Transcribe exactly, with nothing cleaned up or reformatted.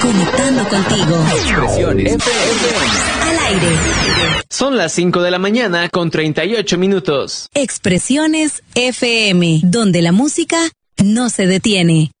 conectando contigo. Expresiones F M. Al aire. Son las cinco de la mañana con treinta y ocho minutos. Expresiones F M, donde la música no se detiene.